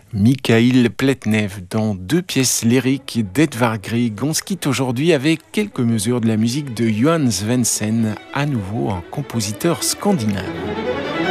Mikhail Pletnev dans deux pièces lyriques d'Edvard Grieg. On se quitte aujourd'hui avec quelques mesures de la musique de Johan Svendsen, à nouveau un compositeur scandinave.